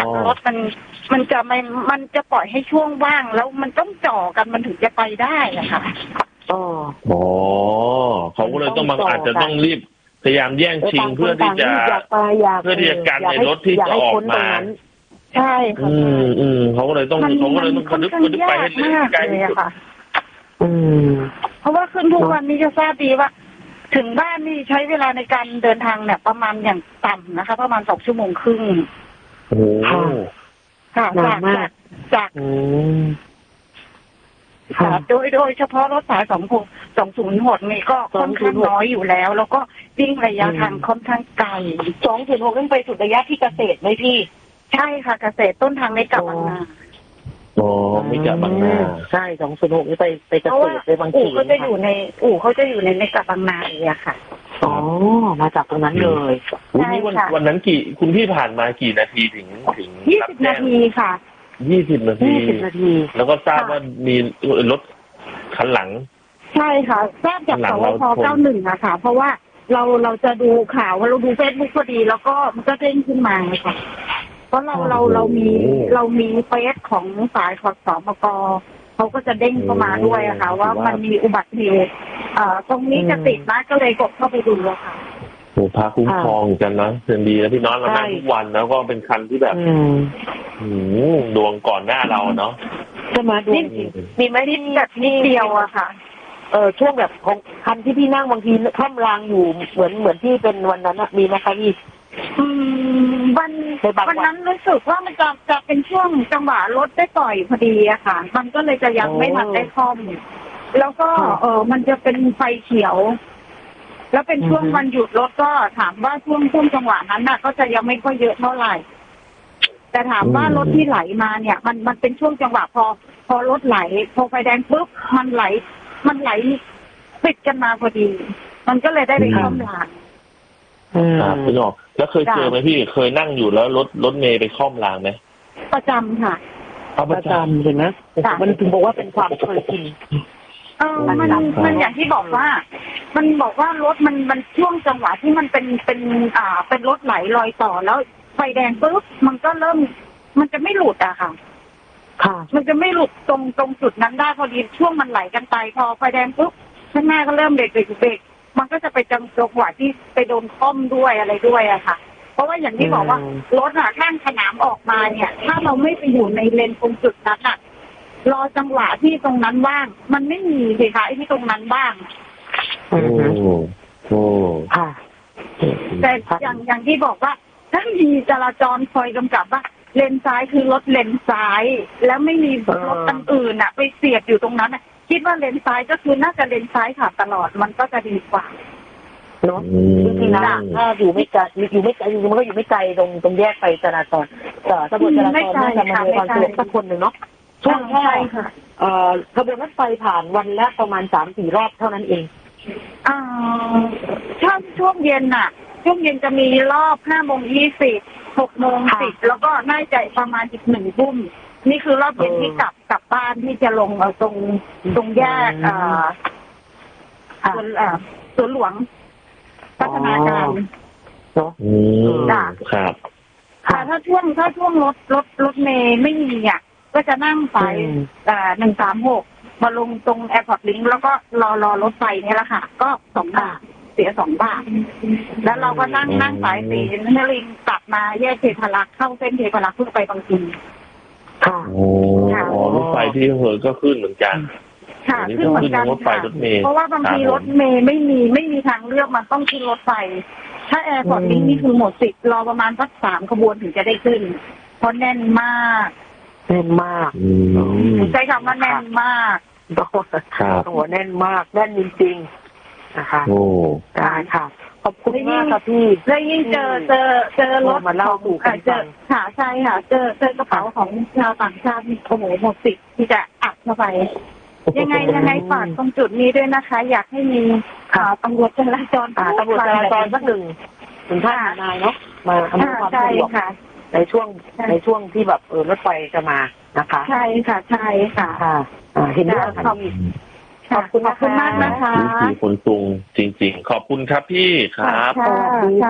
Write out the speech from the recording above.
รถมันจะปล่อยให้ช่วงว่างแล้วมันต้องจ่อกันมันถึงจะไปได้อะค่ะอ๋อเขาก็เลยต้องอาจจะต้องรีบพยายามแย่งชิงเพื่อที่จะกันในรถที่จะออกมาใช่ค่ะเขาก็เลยต้องกระดึ๊บไปให้ไกลที่สุดเพราะว่าขึ้นทุกวันนี้จะทราบดีว่าถึงบ้านนี่ใช้เวลาในการเดินทางเนี่ยประมาณอย่างต่ำนะคะประมาณ2 ชั่วโมงครึ่งโอ้ค่ะจากโดยเฉพาะรถสาย206นี่ก็ค่อนข้างน้อยอยู่แล้วแล้วก็วิ่งระยะทางค่อนข้างไกล 206ขึ้นไปสุดระยะที่เกษตรไหมพี่ใช่ค่ะเกษตรต้นทางในกับบางนาไม่กับบางนาใช่206นี่ไปเกษตรไปบางทีเขาจะอยู่ในกับบางนาเลยค่ะมาจากตรงนั้นเลยวันนั้นคุณพี่ผ่านมากี่นาทีถึง 20 นาทีค่ะ 20 นาทีแล้วก็ทราบว่ามีรถคันหลังใช่ค่ะทราบจากสวพ91อะค่ะเพราะว่าเราจะดูข่าวว่าเราดู Facebook พอดีแล้วก็มันก็เด้งขึ้นมาค่ะเพราะเรามีเฟซของสายขอสมกเขาก็จะเด้งเข้ามาด้วยอะค่ะว่ามันมีอุบัติเหตุตรงนี้จะติดนะก็เลยกดเข้าไปดูค่ะโอ้พาคุ้มครองกันนะเชิญดีแล้วพี่น้องเรานั่งทุกวันแล้วก็เป็นคันที่แบบดวงก่อนหน้าเราเนาะจะมาดูมีไหมที่แบบนิดเดียวอะค่ะช่วงแบบของคันที่พี่นั่งบางทีข้ามรางอยู่เหมือนที่เป็นวันนั้นมีไหมคะพี่วันนั้นรู้สึกว่ามันจะเป็นช่วงจังหวะรถได้ปล่อยพอดีอะค่ะมันก็เลยจะยังไม่ทันได้คล่อมแล้วก็มันจะเป็นไฟเขียวแล้วเป็นช่วงวันหยุดรถก็ถามว่าช่วงจังหวะนั้นน่ะก็จะยังไม่ค่อยเยอะเท่าไหร่แต่ถามว่ารถที่ไหลมาเนี่ยมันเป็นช่วงจังหวะพอรถไหลพอไฟแดงปุ๊บมันไหลติดกันมาพอดีมันก็เลยได้ไปคล่อมรางพี่น้องแล้วเคยเจอไหมพี่เคยนั่งอยู่แล้วรถเมย์ไปคล่อมรางไหมประจำค่ะประจำเลยนะมันถึงบอกว่าเป็นความเคยชินมันอย่างที่บอกว่ามันบอกว่ารถมันช่วงจังหวะที่มันเป็นรถไหลรอยต่อแล้วไฟแดงปุ๊บมันก็เริ่มมันจะไม่หลุดอะค่ะมันจะไม่หลุดตรงจุดนั้นได้พอดีช่วงมันไหลกันไปพอไฟแดงปุ๊บข้างหน้าก็เริ่มเบรกมันก็จะไปจังหวะที่ไปโดนค่อมด้วยอะไรด้วยอะค่ะเพราะว่าอย่างที่บอกว่ารถข้างสนามออกมาเนี่ยถ้าเราไม่ไปอยู่ในเลนตรงจุดนั้นอะรอจังหวะที่ตรงนั้นว่างมันไม่มีเลยค่ะไอ้ที่ตรงนั้นว่างแต่อย่างที่บอกว่าถ้ามีจราจรคอยกำกับว่าเลนซ้ายคือรถเลนซ้ายแล้วไม่มีรถอื่นๆไปเสียบอยู่ตรงนั้นคิดว่าเลนซ้ายก็คือน่าจะเลนซ้ายขับตลอดมันก็จะดีกว่าเนาะจริงๆนะถ้าอยู่ไม่ไกลมันก็อยู่ไม่ไกลตรงแยกไฟจราจรตำรวจจราจรน่าจะมาในความสะดวกสักคนหนึ่งเนาะช่วงแค่ขบวนรถไฟผ่านวันละประมาณ 3-4 รอบเท่านั้นเองช่วงเย็นช่วงเย็นจะมีรอบ5:20 6:10แล้วก็น่าจะประมาณอีก1 ทุ่มนี่คือรอบเย็นที่กลับบ้านที่จะลงตรงแยกสวนหลวงพัฒนาการครับถ้าช่วงรถเมย์ไม่มีก็จะนั่งสาย136มาลงตรงแอร์พอร์ตลิงก์แล้วก็รอรถไฟนี่แหละค่ะก็2 บาทเสีย2 บาทแล้วเราก็นั่งสาย4นลิงกลับมาแยกเทพารักษ์เข้าเส้นเทพารักษ์เพื่อไปบางทีรถไฟที่ก็ขึ้นเหมือนกันค่ะขึ้นเหมือนกันเพราะว่าบางทีรถเมย์ไม่มีทางเลือกมันต้องขึ้นรถไฟถ้าแอร์พอร์ตลิงก์นี่คือหมดสิทธิ์รอประมาณสัก3 ขบวนถึงจะได้ขึ้นเพราะแน่นมากใช้คำว่าแน่นมากหัวแน่นมากแน่นจริงๆนะคะได้ค่ะขอบคุณมากค่ะพี่แล้วยิ่งเจอรถมาเล่าสู่กันฟังค่ะใช่ค่ะเจอกระเป๋าของชาวต่างชาติโอ้โหหมดสิทธิ์ที่จะอัดเข้าไปยังไงฝากตรงจุดนี้ด้วยนะคะอยากให้มีตำรวจจราจรสักหนึ่งท่านนายเนาะมาอำนวยความสะดวกในช่วงที่แบบรถไฟจะมานะคะใช่ค่ะเห็นด้วยค่ะขอบคุณมากนะคะคนตุงจริงๆขอบคุณครับพี่ครับ